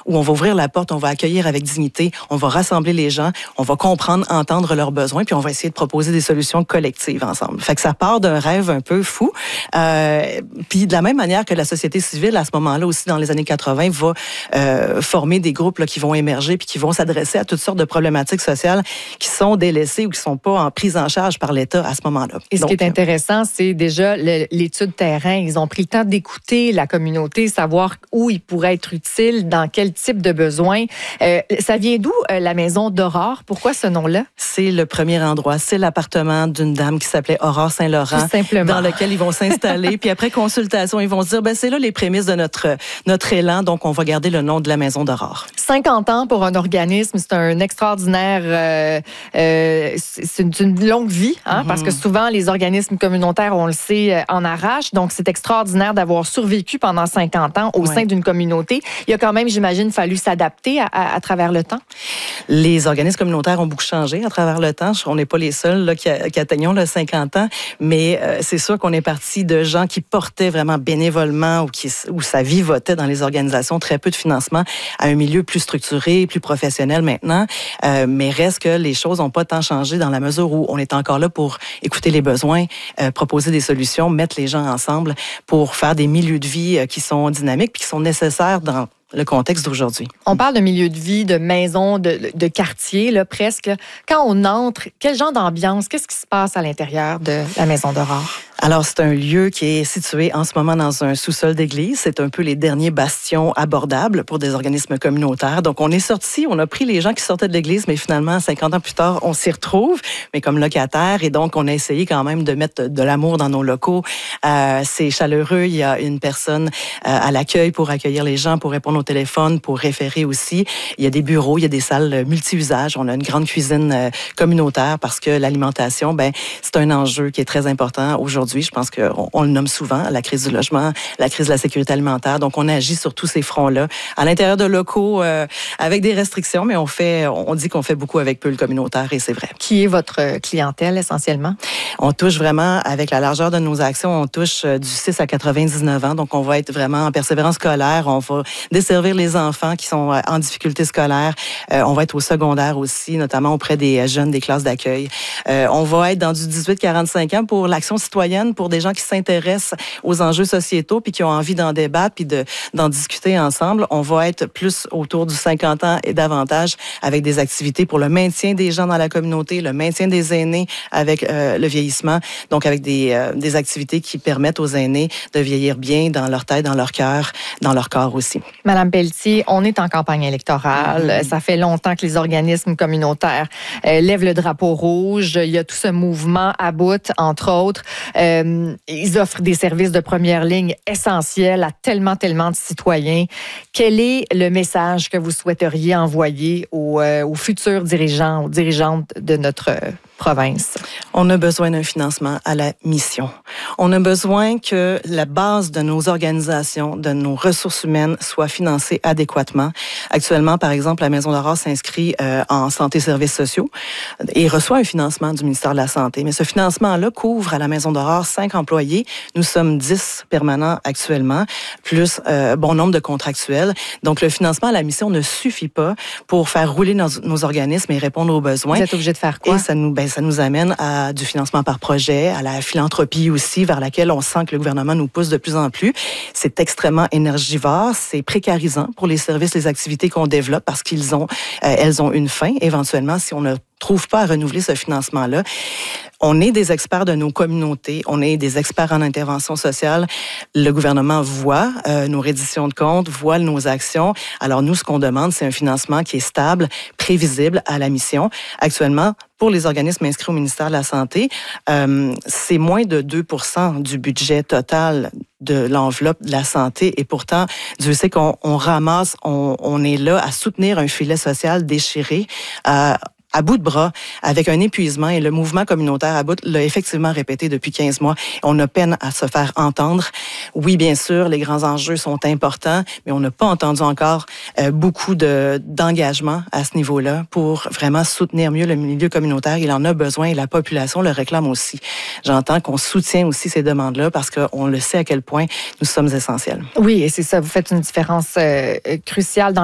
où on va ouvrir la porte, on va accueillir avec dignité, on va rassembler les gens, on va comprendre, entendre leurs besoins, puis on va essayer de proposer des solutions collectives ensemble. Fait que ça part d'un rêve un peu fou. Puis de la même manière que la société civile, à ce moment-là aussi, dans les années 80, va former des groupes là, qui vont émerger puis qui vont s'adresser à toutes sortes de problématiques sociales qui sont délaissées ou qui sont pas en prise en charge par l'État à ce moment-là. Et ce qui est intéressant, c'est déjà l'étude terrain. Ils ont pris le temps d'écouter la communauté, savoir où ils pourraient être utiles, dans quel type de besoins. Ça vient d'où, la maison d'Aurore? Pourquoi ce nom-là? C'est le premier endroit. C'est l'appartement d'une dame qui s'appelait Aurore Saint-Laurent, tout simplement, dans lequel ils vont s'installer. Puis après consultation, ils vont se dire, ben c'est là les prémices de notre élan, donc on va garder le nom de la maison d'Aurore. 50 ans pour un organisme, c'est un extraordinaire, c'est une longue vie, hein, parce que souvent les organismes communautaires, on le sait, en arrachent. Donc c'est extraordinaire d'avoir survécu pendant 50 ans au sein d'une communauté. Il y a quand même, j'imagine, fallu s'adapter à travers le temps. Les organismes communautaires ont beaucoup changé à travers le temps. On n'est pas les seuls là, qui atteignons le 50 ans, mais c'est sûr qu'on est parti de gens qui portaient vraiment bénévolement ou sa vie votait dans les organisations, très peu de financement, à un milieu plus structuré, plus professionnel maintenant. Mais reste que les choses n'ont pas tant changé dans la mesure où on est encore là pour écouter les besoins, proposer des solutions, mettre les gens ensemble pour faire des milieux de vie qui sont dynamiques puis qui sont nécessaires dans le contexte d'aujourd'hui. On parle de milieu de vie, de maison, de quartier, là, presque. Quand on entre, quel genre d'ambiance, qu'est-ce qui se passe à l'intérieur de la maison d'Aurore? Alors, c'est un lieu qui est situé en ce moment dans un sous-sol d'église. C'est un peu les derniers bastions abordables pour des organismes communautaires. Donc, on est sorti, on a pris les gens qui sortaient de l'église, mais finalement, 50 ans plus tard, on s'y retrouve, mais comme locataire. Et donc, on a essayé quand même de mettre de l'amour dans nos locaux. C'est chaleureux. Il y a une personne à l'accueil pour accueillir les gens, pour répondre au téléphone, pour référer aussi. Il y a des bureaux, il y a des salles multi-usages. On a une grande cuisine communautaire parce que l'alimentation, ben, c'est un enjeu qui est très important aujourd'hui. Je pense qu'on le nomme souvent, la crise du logement, la crise de la sécurité alimentaire. Donc, on agit sur tous ces fronts-là, à l'intérieur de locaux, avec des restrictions, mais on dit qu'on fait beaucoup avec peu le communautaire, et c'est vrai. Qui est votre clientèle, essentiellement? On touche vraiment, avec la largeur de nos actions, on touche du 6 à 99 ans. Donc, on va être vraiment en persévérance scolaire. On va desservir les enfants qui sont en difficulté scolaire. On va être au secondaire aussi, notamment auprès des jeunes des classes d'accueil. On va être dans du 18-45 ans pour l'action citoyenne, pour des gens qui s'intéressent aux enjeux sociétaux puis qui ont envie d'en débattre puis d'en discuter ensemble. On va être plus autour du 50 ans et davantage avec des activités pour le maintien des gens dans la communauté, le maintien des aînés avec le vieillissement. Donc, avec des activités qui permettent aux aînés de vieillir bien dans leur tête, dans leur cœur, dans leur corps aussi. Madame Pelletier, on est en campagne électorale. Ça fait longtemps que les organismes communautaires lèvent le drapeau rouge. Il y a tout ce mouvement à bout, entre autres. Ils offrent des services de première ligne essentiels à tellement de citoyens. Quel est le message que vous souhaiteriez envoyer aux futurs dirigeants, aux dirigeantes de notre province? On a besoin d'un financement à la mission. On a besoin que la base de nos organisations, de nos ressources humaines soit financée adéquatement. Actuellement, par exemple, la Maison d'Aurore s'inscrit en santé et services sociaux et reçoit un financement du ministère de la Santé. Mais ce financement-là couvre à la Maison d'Aurore 5 employés. Nous sommes 10 permanents actuellement, plus bon nombre de contractuels. Donc, le financement à la mission ne suffit pas pour faire rouler nos organismes et répondre aux besoins. Vous êtes obligé de faire quoi? Et ça nous amène à du financement par projet, à la philanthropie aussi, vers laquelle on sent que le gouvernement nous pousse de plus en plus. C'est extrêmement énergivore, c'est précarisant pour les services, les activités qu'on développe parce elles ont une fin éventuellement si on ne trouve pas à renouveler ce financement-là. On est des experts de nos communautés, on est des experts en intervention sociale. Le gouvernement voit nos redditions de comptes, voit nos actions. Alors nous, ce qu'on demande, c'est un financement qui est stable, prévisible à la mission. Actuellement, pour les organismes inscrits au ministère de la Santé, c'est moins de 2% du budget total de l'enveloppe de la santé. Et pourtant, Dieu sait qu'on ramasse, on est là à soutenir un filet social déchiré, à bout de bras, avec un épuisement, et le mouvement communautaire à bout l'a effectivement répété depuis 15 mois. On a peine à se faire entendre. Oui, bien sûr, les grands enjeux sont importants, mais on n'a pas entendu encore beaucoup d'engagement à ce niveau-là pour vraiment soutenir mieux le milieu communautaire. Il en a besoin et la population le réclame aussi. J'entends qu'on soutient aussi ces demandes-là parce qu'on le sait à quel point nous sommes essentiels. Oui, et c'est ça. Vous faites une différence cruciale dans